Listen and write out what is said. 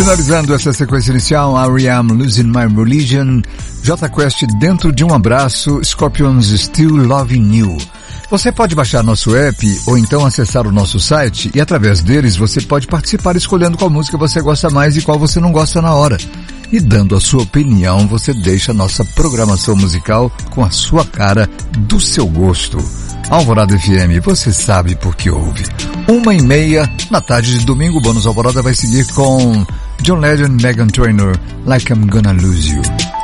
Finalizando essa sequência inicial, R.E.M. Losing My Religion, Jota Quest Dentro de um Abraço, Scorpions Still Loving You. Você pode baixar nosso app ou então acessar o nosso site e através deles você pode participar escolhendo qual música você gosta mais e qual você não gosta na hora. E dando a sua opinião, você deixa a nossa programação musical com a sua cara, do seu gosto. Alvorada FM, você sabe por que ouve. 1h30 na tarde de domingo, o Bônus Alvorada vai seguir com John Legend, Meghan Trainor, Like I'm Gonna Lose You.